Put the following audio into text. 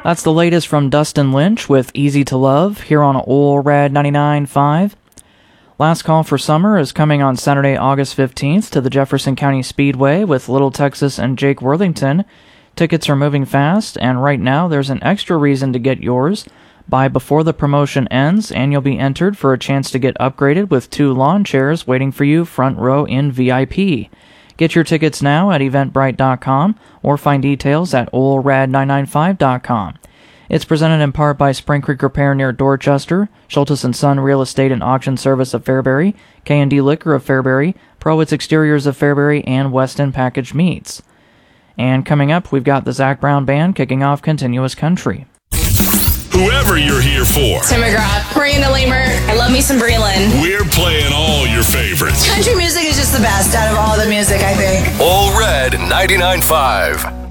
That's the latest from Dustin Lynch with Easy to Love here on Ol' Rad 99.5. Last Call for Summer is coming on Saturday, August 15th to the Jefferson County Speedway with Little Texas and Jake Worthington. Tickets are moving fast, and right now there's an extra reason to get yours. Buy before the promotion ends, and you'll be entered for a chance to get upgraded with 2 lawn chairs waiting for you front row in VIP. Get your tickets now at eventbrite.com or find details at olrad995.com. It's presented in part by Spring Creek Repair near Dorchester, Schultes & Son Real Estate and Auction Service of Fairbury, K&D Liquor of Fairbury, Prowitz Exteriors of Fairbury, and Weston Packaged Meats. And coming up, we've got the Zac Brown Band kicking off Continuous Country. Whoever you're here for. Tim McGraw, Miranda Lamer, I love me some Breland. We're playing all your favorites. Country music is just the best out of all the music, I think. Ol' Red 99.5.